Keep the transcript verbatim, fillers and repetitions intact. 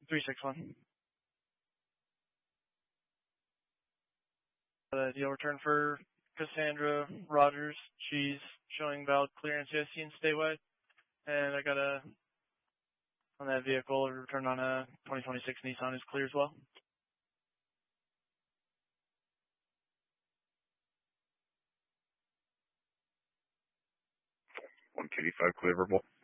three six one. Uh, deal return for Cassandra Rogers. She's showing valid clearance U S C and statewide. And I got a, on that vehicle, a return on a twenty twenty-six Nissan is clear as well. one eighty-five clear verbal.